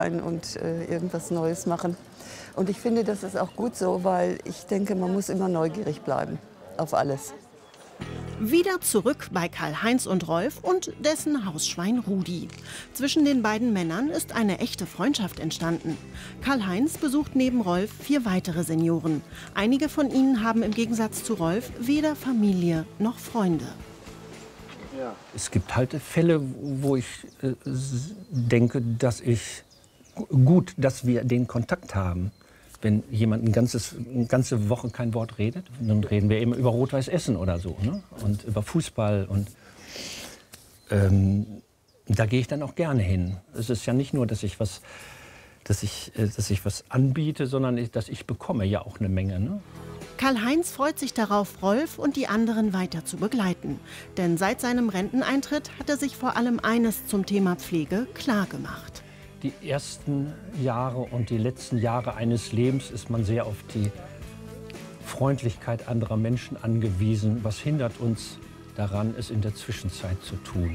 und irgendwas Neues machen. Und ich finde, das ist auch gut so, weil ich denke, man muss immer neugierig bleiben auf alles. Wieder zurück bei Karl-Heinz und Rolf und dessen Hausschwein Rudi. Zwischen den beiden Männern ist eine echte Freundschaft entstanden. Karl-Heinz besucht neben Rolf 4 weitere Senioren. Einige von ihnen haben im Gegensatz zu Rolf weder Familie noch Freunde. Es gibt halt Fälle, wo ich denke, dass wir den Kontakt haben. Wenn jemand eine ganze Woche kein Wort redet, dann reden wir eben über Rot-Weiß Essen oder so, ne? Und über Fußball. Und da gehe ich dann auch gerne hin. Es ist ja nicht nur, dass ich was anbiete, sondern dass ich bekomme ja auch eine Menge. Ne? Karl-Heinz freut sich darauf, Rolf und die anderen weiter zu begleiten. Denn seit seinem Renteneintritt hat er sich vor allem eines zum Thema Pflege klargemacht. Die ersten Jahre und die letzten Jahre eines Lebens ist man sehr auf die Freundlichkeit anderer Menschen angewiesen. Was hindert uns daran, es in der Zwischenzeit zu tun?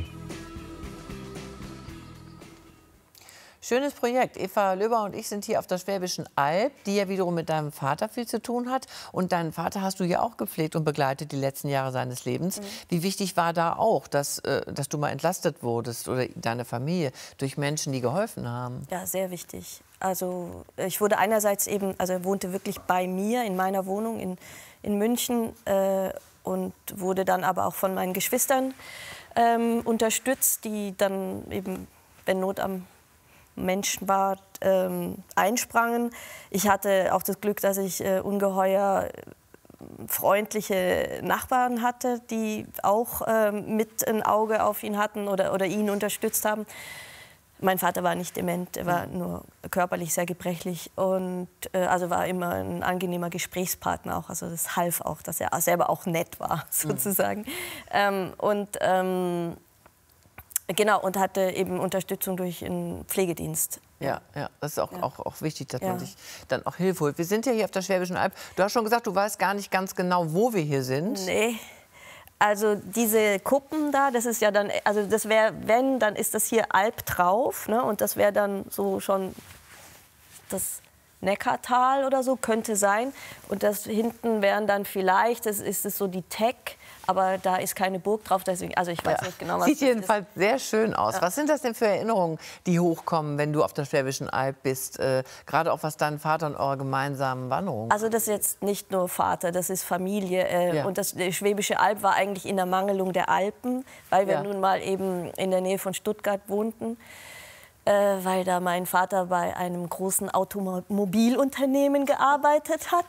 Schönes Projekt. Eva Löber und ich sind hier auf der Schwäbischen Alb, die ja wiederum mit deinem Vater viel zu tun hat. Und deinen Vater hast du ja auch gepflegt und begleitet die letzten Jahre seines Lebens. Wie wichtig war da auch, dass du mal entlastet wurdest oder deine Familie durch Menschen, die geholfen haben? Ja, sehr wichtig. Also ich wurde einerseits eben, also er wohnte wirklich bei mir in meiner Wohnung in München und wurde dann aber auch von meinen Geschwistern unterstützt, die dann eben, wenn Not am Menschen war, einsprangen. Ich hatte auch das Glück, dass ich ungeheuer freundliche Nachbarn hatte, die auch mit ein Auge auf ihn hatten oder ihn unterstützt haben. Mein Vater war nicht dement, er war nur körperlich sehr gebrechlich und also war immer ein angenehmer Gesprächspartner auch. Also das half auch, dass er selber auch nett war, sozusagen. Genau, und hatte eben Unterstützung durch einen Pflegedienst. Ja, das ist auch wichtig, dass man sich dann auch Hilfe holt. Wir sind ja hier auf der Schwäbischen Alb. Du hast schon gesagt, du weißt gar nicht ganz genau, wo wir hier sind. Nee, also diese Kuppen da, das ist ja dann, also das wäre, wenn, dann ist das hier Alb drauf, ne? Und das wäre dann so schon das Neckartal oder so, könnte sein. Und das hinten wären dann vielleicht, das ist es so die Teck. Aber da ist keine Burg drauf, deswegen, also ich weiß nicht genau, was Sieht das ist. jedenfalls sehr schön aus. Ja. Was sind das denn für Erinnerungen, die hochkommen, wenn du auf der Schwäbischen Alb bist? Gerade auch was deinen Vater und eure gemeinsamen Wanderungen. Also das ist jetzt nicht nur Vater, das ist Familie. Und die Schwäbische Alb war eigentlich in der Mangelung der Alpen, weil wir nun mal eben in der Nähe von Stuttgart wohnten. Weil da mein Vater bei einem großen Automobilunternehmen gearbeitet hat.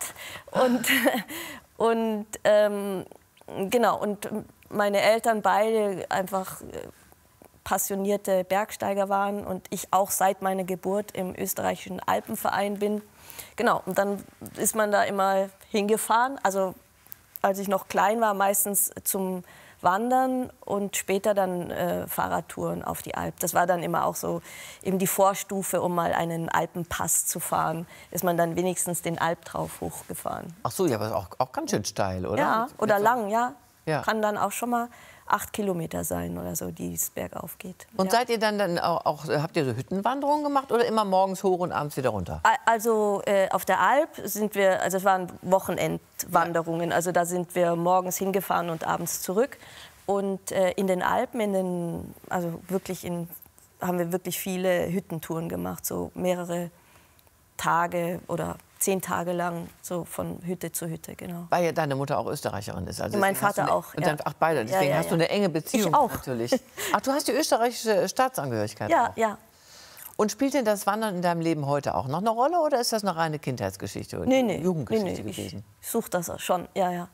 Genau, und meine Eltern beide einfach passionierte Bergsteiger waren und ich auch seit meiner Geburt im österreichischen Alpenverein bin. Genau, und dann ist man da immer hingefahren. Also als ich noch klein war, meistens zum Wandern und später dann Fahrradtouren auf die Alp. Das war dann immer auch so eben die Vorstufe, um mal einen Alpenpass zu fahren. Ist man dann wenigstens den Alp drauf hochgefahren. Ach so, ja, aber auch ganz schön steil, oder? Ja, oder lang, ja. Kann dann auch schon mal 8 Kilometer sein oder so, die es bergauf geht. Und seid ihr dann auch, habt ihr so Hüttenwanderungen gemacht oder immer morgens hoch und abends wieder runter? Also auf der Alp sind wir, also es waren Wochenendwanderungen, also da sind wir morgens hingefahren und abends zurück. Und in den Alpen, haben wir wirklich viele Hüttentouren gemacht, so mehrere Tage oder 10 Tage lang, so von Hütte zu Hütte, genau. Weil ja deine Mutter auch Österreicherin ist. Also mein Vater auch. Und dann, ach, beide. Deswegen hast du eine enge Beziehung. Ich auch. Natürlich. Ach, du hast die österreichische Staatsangehörigkeit auch. Ja. Und spielt denn das Wandern in deinem Leben heute auch noch eine Rolle oder ist das eine reine Kindheitsgeschichte oder Jugendgeschichte gewesen? Ich suche das schon, ja.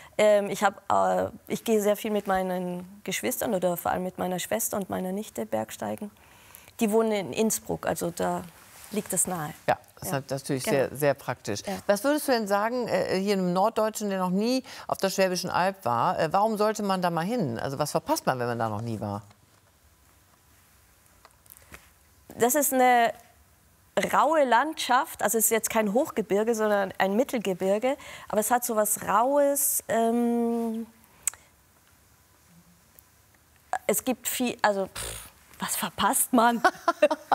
Ich gehe sehr viel mit meinen Geschwistern oder vor allem mit meiner Schwester und meiner Nichte bergsteigen. Die wohnen in Innsbruck, also da liegt es nahe. Ja, das ist natürlich sehr, sehr praktisch. Ja. Was würdest du denn sagen, hier im Norddeutschen, der noch nie auf der Schwäbischen Alb war, warum sollte man da mal hin? Also was verpasst man, wenn man da noch nie war? Das ist eine raue Landschaft, also es ist jetzt kein Hochgebirge, sondern ein Mittelgebirge, aber es hat so was Raues. Es gibt viel, also was verpasst man?